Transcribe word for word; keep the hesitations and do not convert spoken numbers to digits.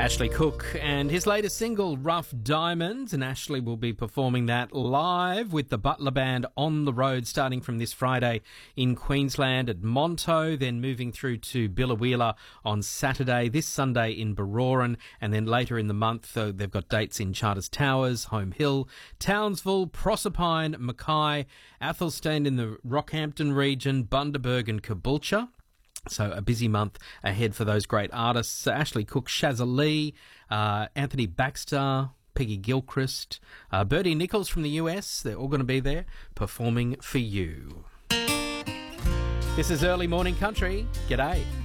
Ashley Cook and his latest single, Rough Diamonds, and Ashley will be performing that live with the Butler Band on the road starting from this Friday in Queensland at Monto, then moving through to Biloela on Saturday, this Sunday in Baroran, and then later in the month uh, they've got dates in Charters Towers, Home Hill, Townsville, Proserpine, Mackay, Athelstane in the Rockhampton region, Bundaberg and Caboolture. So a busy month ahead for those great artists. Ashley Cook, Shazza Lee, uh, Anthony Baxter, Peggy Gilchrist, uh, Bertie Nichols from the U S. They're all going to be there performing for you. This is Early Morning Country. G'day.